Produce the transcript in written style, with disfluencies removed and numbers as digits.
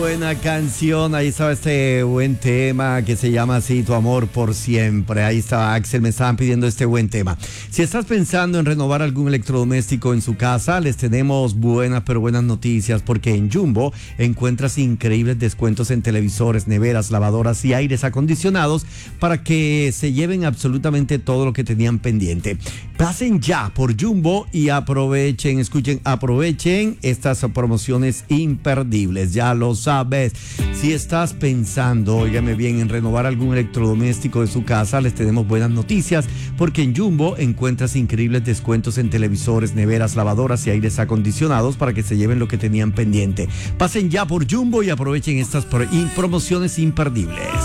buena canción. Ahí estaba este buen tema que se llama así, Tu amor por siempre. Ahí estaba Axel, me estaban pidiendo este buen tema. Si estás pensando en renovar algún electrodoméstico en su casa, les tenemos buenas pero buenas noticias, porque en Jumbo encuentras increíbles descuentos en televisores, neveras, lavadoras y aires acondicionados para que se lleven absolutamente todo lo que tenían pendiente. Pasen ya por Jumbo y aprovechen estas promociones imperdibles. Ya lo sabes. Si estás pensando, óigame bien, en renovar algún electrodoméstico de su casa, les tenemos buenas noticias, porque en Jumbo encuentras increíbles descuentos en televisores, neveras, lavadoras y aires acondicionados para que se lleven lo que tenían pendiente. Pasen ya por Jumbo y aprovechen estas promociones imperdibles.